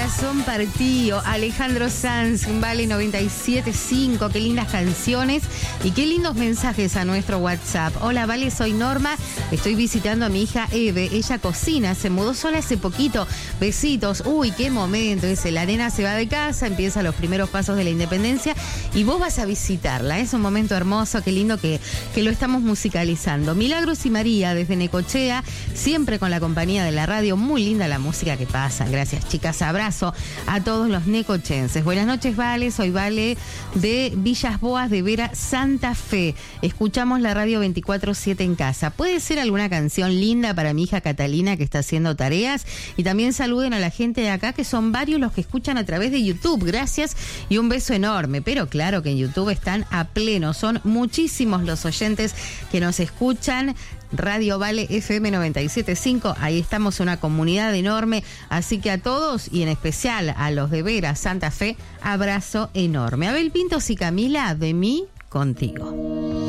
Corazón partido, Alejandro Sanz, Vale 97.5, qué lindas canciones y qué lindos mensajes a nuestro WhatsApp. Hola Vale, soy Norma, estoy visitando a mi hija Eve, ella cocina, se mudó sola hace poquito, besitos, uy, qué momento ese, la nena se va de casa, empieza los primeros pasos de la independencia y vos vas a visitarla, es un momento hermoso, qué lindo que lo estamos musicalizando. Milagros y María desde Necochea, siempre con la compañía de la radio, muy linda la música que pasa, gracias chicas, abrazo a todos los necochenses. Buenas noches Vale, soy Vale de Villas Boas de Vera, Santa Fe, escuchamos la radio 24/7 en casa. ¿Puede ser alguna canción linda para mi hija Catalina que está haciendo tareas? Y también saluden a la gente de acá, que son varios los que escuchan a través de YouTube, gracias y un beso enorme. Pero claro que en YouTube están a pleno, son muchísimos los oyentes que nos escuchan. Radio Vale FM 97.5, ahí estamos, una comunidad enorme, así que a todos y en especial a los de Vera, Santa Fe, abrazo enorme. Abel Pintos y Camila, de mí contigo.